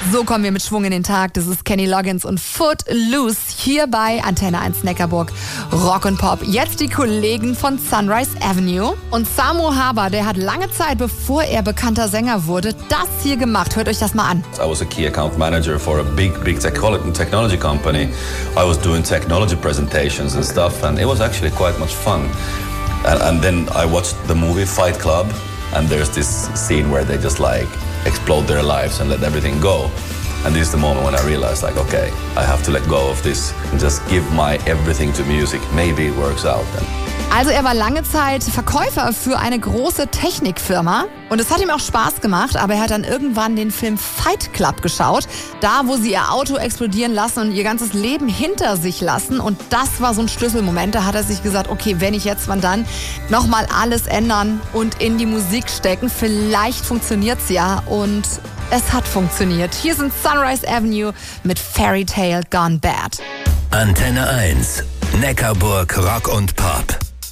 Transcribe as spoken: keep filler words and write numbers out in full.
So kommen wir mit Schwung in den Tag. Das ist Kenny Loggins und Footloose hier bei Antenne eins Neckarburg Rock und Pop. Jetzt die Kollegen von Sunrise Avenue. Und Samu Haber, der hat lange Zeit, bevor er bekannter Sänger wurde, das hier gemacht. Hört euch das mal an. I was a key account manager for a big, big technology company. I was doing technology presentations and stuff, and it was actually quite much fun. And, and then I watched the movie Fight Club, and there's this scene where they just like explode their lives and let everything go. And this is the moment when I realized, like, okay, I have to let go of this and just give my everything to music. Maybe it works out then. Also er war lange Zeit Verkäufer für eine große Technikfirma und es hat ihm auch Spaß gemacht, aber er hat dann irgendwann den Film Fight Club geschaut, da wo sie ihr Auto explodieren lassen und ihr ganzes Leben hinter sich lassen, und das war so ein Schlüsselmoment. Da hat er sich gesagt, okay, wenn ich jetzt, wann dann, nochmal alles ändern und in die Musik stecken, vielleicht funktioniert's ja, und es hat funktioniert. Hier sind Sunrise Avenue mit Fairy Tale Gone Bad. Antenne eins, Neckarburg Rock und Pop.